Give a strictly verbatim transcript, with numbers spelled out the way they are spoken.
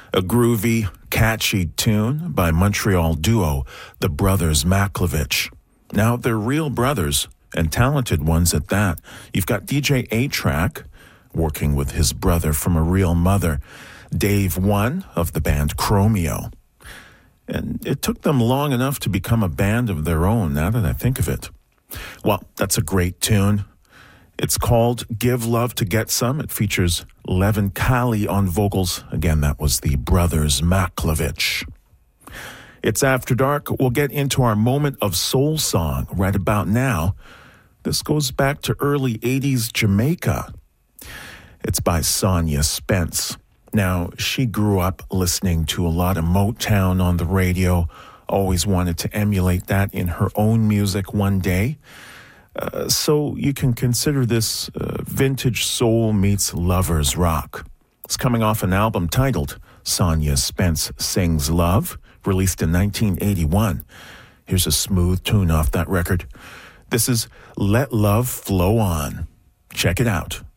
A groovy, catchy tune by Montreal duo, the Brothers Maklovich. Now, they're real brothers, and talented ones at that. You've got D J A-Track, working with his brother from a real mother, Dave One of the band Chromeo. And it took them long enough to become a band of their own, now that I think of it. Well, that's a great tune. It's called Give Love to Get Some. It features Levin Kali on vocals. Again, that was the Brothers Maklovich. It's After Dark. We'll get into our moment of soul song right about now. This goes back to early eighties Jamaica. It's by Sonia Spence. Now, she grew up listening to a lot of Motown on the radio, always wanted to emulate that in her own music one day. Uh, so you can consider this uh, vintage soul meets lovers rock. It's coming off an album titled Sonia Spence Sings Love, released in nineteen eighty-one. Here's a smooth tune off that record. This is Let Love Flow On. Check it out.